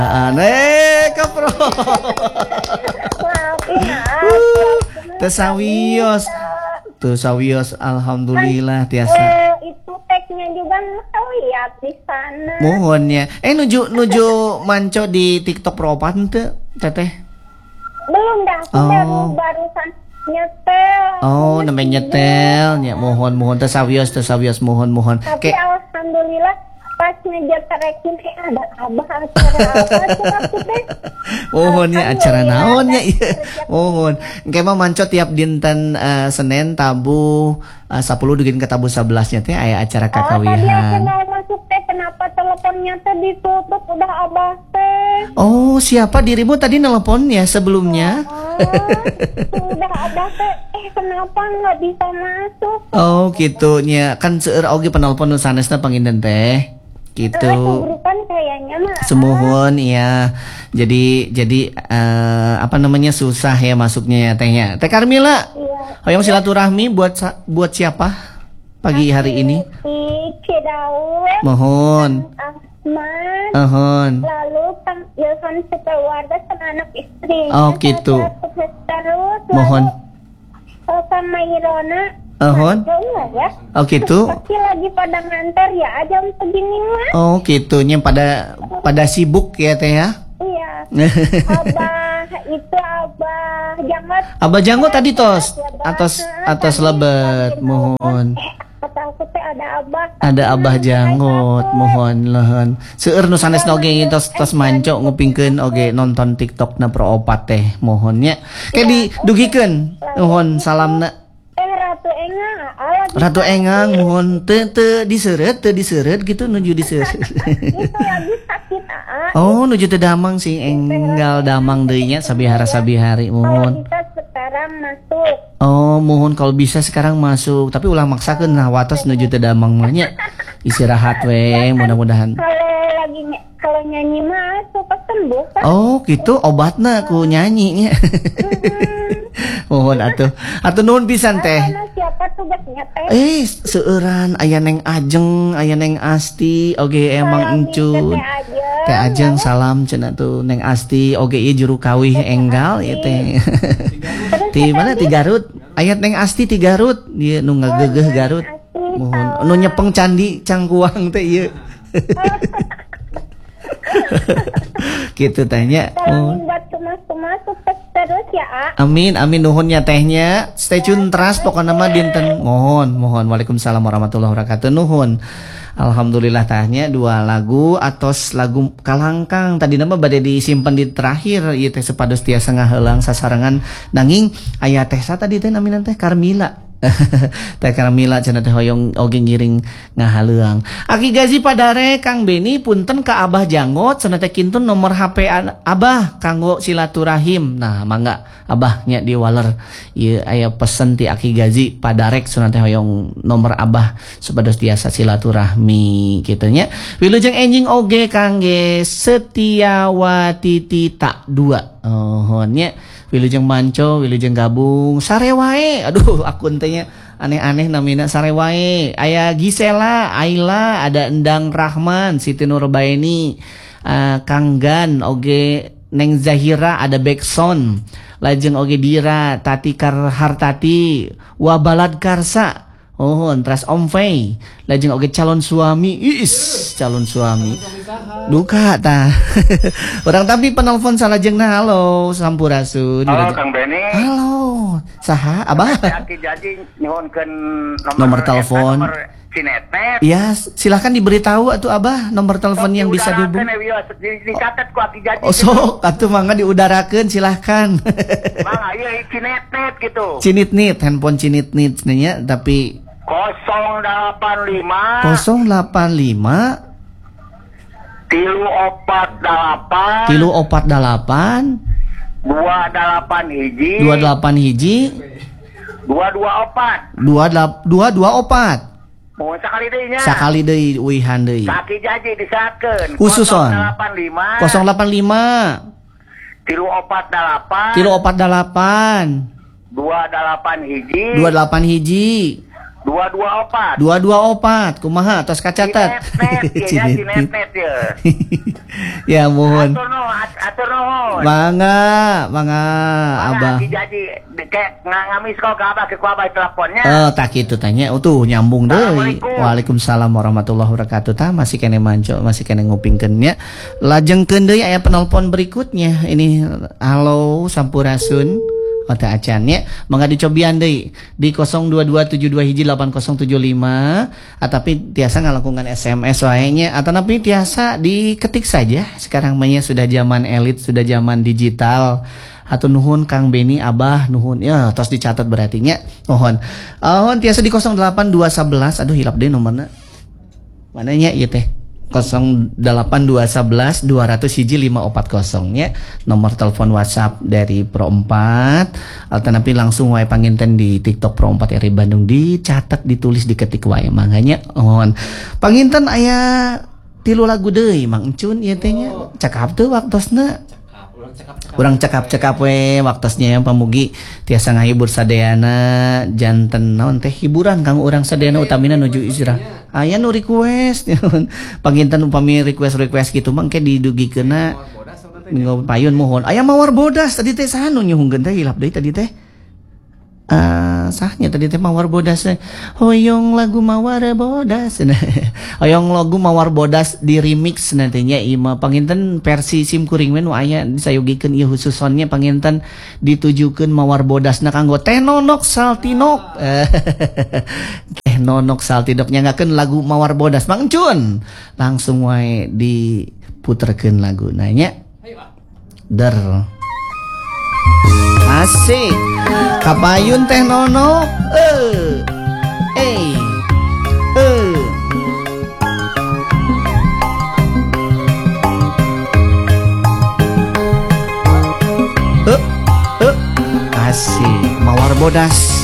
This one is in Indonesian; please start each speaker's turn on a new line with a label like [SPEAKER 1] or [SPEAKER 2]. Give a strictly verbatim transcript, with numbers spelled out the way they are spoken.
[SPEAKER 1] Aneh kapro. Tesawios. Tesawios alhamdulillah tiasa.
[SPEAKER 2] Eh, itu tagnya juga lihat di sana.
[SPEAKER 1] Mohon ya. Eh nuju nuju manco di TikTok peropat ente teteh.
[SPEAKER 2] Belum dah, aku
[SPEAKER 1] Oh.
[SPEAKER 2] baru barusan nyetel.
[SPEAKER 1] Oh, namanya nyetel. Ya mohon mohon tesawios tesawios mohon mohon.
[SPEAKER 2] Tapi
[SPEAKER 1] Kayak
[SPEAKER 2] alhamdulillah pas ngejar terekin eh ada abah acara apa coba teh.
[SPEAKER 1] mohon ya acara naon ya iya. Mohon. Kayak mah manco tiap dinten eh, Senin tabu uh, sepuluh dugin ke tabu sebelasnya teh aya acara
[SPEAKER 2] Oh, tadi aku
[SPEAKER 1] kakawihan.
[SPEAKER 2] mau masuk teh kenapa teleponnya teh ditutup udah abah teh.
[SPEAKER 1] Oh, siapa dirimu tadi nelpon ya sebelumnya?
[SPEAKER 2] Oh, udah abah teh eh kenapa nggak bisa masuk?
[SPEAKER 1] Oh, gitu nya. Kan seueur oge penelpon nu sanesna panginten teh. Gitu.
[SPEAKER 2] Eh, keburukan kayaknya mah.
[SPEAKER 1] Semohon iya. Jadi jadi eh, apa namanya susah ya masuknya ya tehnya. Teh Karmila,
[SPEAKER 2] Iya.
[SPEAKER 1] hoyong silaturahmi buat sa- buat siapa pagi hari ini?
[SPEAKER 2] Si Cidaud,
[SPEAKER 1] Mohon.
[SPEAKER 2] Ahmad,
[SPEAKER 1] Mohon.
[SPEAKER 2] lalu Kang Ilham sekeluarga sama anak istri.
[SPEAKER 1] Oh, gitu.
[SPEAKER 2] Terus
[SPEAKER 1] Mohon.
[SPEAKER 2] lalu sama Irona.
[SPEAKER 1] Mohon.
[SPEAKER 2] Enggak ya?
[SPEAKER 1] Oh, gitu.
[SPEAKER 2] Pasti lagi pada nganter ya jam segini mah.
[SPEAKER 1] Oh, gitu nya pada pada sibuk ya teh ya.
[SPEAKER 2] Iya. Abah itu abah jangan.
[SPEAKER 1] Abah Janggo tadi tos atas atas lebet mohon.
[SPEAKER 2] Eh, kata aku teh ada abah.
[SPEAKER 1] Ada Abah Janggot mohon lehon. Seueur nu sanesna oge tos tos manco ngupingkeun oge nonton TikTok na pro opat teh mohonnya. Kayak didugikeun mohon salamna.
[SPEAKER 2] Eh Ratu Engang, ah, lagi
[SPEAKER 1] Ratu Engang mohon teu teu diseureut teu diseureut gitu nuju diseureut.
[SPEAKER 2] itu lagi sakit ah.
[SPEAKER 1] Oh nuju teu damang sing enggal damang deui nya sabihara-sabihari
[SPEAKER 2] Kalau
[SPEAKER 1] mohon.
[SPEAKER 2] bisa sekarang masuk.
[SPEAKER 1] Oh mohon kalau bisa sekarang masuk tapi ulah maksakeun nah watos nuju teu damang mah nya. Istirahat we mudah-mudahan.
[SPEAKER 2] Kalau lagi ny- kalau nyanyi mah suka sembuh kan.
[SPEAKER 1] Oh gitu obatna ku nyanyi nya. Mohon atuh. Atuh nuhun pisan teh.
[SPEAKER 2] Karena siapa tugasnya teh?
[SPEAKER 1] Eh seueuran aya Neng Ajeng, aya Neng Asti, oge emang encun. Teh Ajeng salam cenah tuh Neng Asti, oge ieu juru kawih enggal ieu teh. Ti mana ti Garut? Aya Neng Asti ti Garut, ieu nu ngageugeuh Garut. Mohon nu nyepeng candi Cangkuang teh ieu. Gitu tanya.
[SPEAKER 2] Kalau buat tumas-tumas sukses terus ya ah.
[SPEAKER 1] Amin, amin nuhunnya tehnya. Stay tune terus pokoknya mah dinten. Mohon, mohon. Waalaikumsalam warahmatullahi wabarakatuh. Nuhun. Alhamdulillah tahnya dua lagu atos lagu kalangkang tadi nama bade disimpan di terakhir ieu teh supados tiasa ngahelang sasarangan nanging aya teh sa tadi teh naminan teh Karmila. Teh Karmila cenah teh hoyong oge ngiring ngahaleuang. Aki gaji padare Kang Beni punten ka Abah Janggot cenah teh kintun nomor H P Abah kanggo silaturahim. Nah, mangga Abahnya di waler ieu aya pesen ti Aki gaji padarek cenah teh hoyong nomor Abah supados tiasa silaturahmi kitu nya. Wilujeng enjing oge kangge Setiawati Tita dua. Oh, nya Wilujeng manco, wilujeng gabung, sare wae. Aduh, akun teh aneh-aneh namina sare wae. Aya Gisela, Aila, ada Endang Rahman, Siti Nurbaini, uh, Kang Gan, oge Neng Zahira, ada Bekson, lajeng oge Dira, Tati Karhartati, Wabalad Karsa. Oh, terus Om Fei, lajeng oge calon suami, is calon suami. Duka ta. Orang tapi penelpon salajengna halo Sampurasun.
[SPEAKER 3] Halo Kang Beni.
[SPEAKER 1] Halo. Saha Abah?
[SPEAKER 3] Aki jadi nyuhunkeun
[SPEAKER 1] Nomor telepon.
[SPEAKER 3] Nomor Cinetet.
[SPEAKER 1] Ya, silahkan diberitahu atuh Abah nomor telepon yang bisa dihubung.
[SPEAKER 3] Dicatat ku Aki jadi.
[SPEAKER 1] Oh, sok atuh mangga diudarakeun silahkan.
[SPEAKER 3] Mang ieu Cinetet gitu.
[SPEAKER 1] Cinit-nit, handphone cinit-nit nya tapi
[SPEAKER 3] nol delapan lima
[SPEAKER 1] nol delapan lima
[SPEAKER 3] tilu opat dalapan
[SPEAKER 1] tilu opat dalapan
[SPEAKER 3] dua dalapan hiji
[SPEAKER 1] dua delapan hiji
[SPEAKER 3] dua dua opat
[SPEAKER 1] dua dua dua opat.
[SPEAKER 3] Mohon sakali deui nya.
[SPEAKER 1] Sakali deui uihan deui.
[SPEAKER 3] Saki jadi disakeun.
[SPEAKER 1] Khusus on.
[SPEAKER 3] nol delapan lima
[SPEAKER 1] nol delapan lima
[SPEAKER 3] tilu opat dalapan
[SPEAKER 1] tilu opat dalapan
[SPEAKER 3] dua dalapan hiji
[SPEAKER 1] dua delapan hiji
[SPEAKER 3] dua dua opat.
[SPEAKER 1] dua dua opat kumaha tos kacatat.
[SPEAKER 3] Cinet-net, ya, cinet-net ya.
[SPEAKER 1] Ya mohon.
[SPEAKER 3] Atur nuhun, at- atur nuhun.
[SPEAKER 1] Mangga, mangga Abah.
[SPEAKER 3] Mana jadi kayak ngamis kau ke Abah ke ku Abah teleponnya.
[SPEAKER 1] Oh, tak itu tanya. Oh, tuh nyambung deui.
[SPEAKER 3] Assalamualaikum.
[SPEAKER 1] Waalaikumsalam warahmatullahi wabarakatuh. Tah masih kene manco, masih kene ngupingkeun nya. Lajengkeun deui aya penelpon berikutnya. Ini halo Sampurasun. Kota acannya mangga dicobian deui di nol dua dua tujuh dua hiji delapan nol tujuh lima atapi tiasa ngalakukan S M S wae nya atanapi tiasa diketik saja. Sekarang mah sudah zaman elit, sudah zaman digital. Atau nuhun Kang Beni Abah nuhun ya tos dicatat berarti nya nuhun. Ahon tiasa di nol delapan dua satu satu aduh hilap deui nomorna. Mana nya ieu teh? nol delapan dua satu satu dua nol nol hiji lima opat nol nya nomor telepon WhatsApp dari Pro empat alternatif langsung wae panginten di TikTok Pro empat R I Bandung dicatat ditulis diketik wae manganya mohon panginten aya tilu lagu deui Mang Encun ieu teh nya cakap teu waktosna urang cekap-cekap we waktosnya yang pamugi tiasa ngahibur sadeana janten naon teh hiburan kang urang sadeana utamina nuju istirahat aya nu request panginten upami request-request gitu mangke didugikeunna minggu payun mohon aya mawar bodas tadi teh saha nu nyuhungkeun teh hilap deui tadi teh ah sahnya tadi teh mawar bodas hoyong lagu mawar bodas hoyong lagu mawar bodas di remix nantinya ima panginten versi sim kuring we nu aya disayogikeun ieu khususonnya panginten ditujukeun mawar bodasna kanggo teh nonok saltinok teh nonok saltinok nyangakeun lagu mawar bodas Mang Encun langsung wae diputerkeun lagu nanya der asik kapayun teh nono eh eh eh eh eh asik mawar bodas